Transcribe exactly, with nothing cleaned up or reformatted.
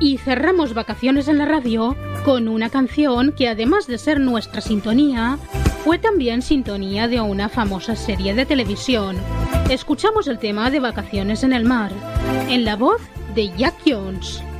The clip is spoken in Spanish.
Y cerramos Vacaciones en la Radio con una canción que, además de ser nuestra sintonía, fue también sintonía de una famosa serie de televisión. Escuchamos el tema de Vacaciones en el Mar, en la voz de Jack Jones.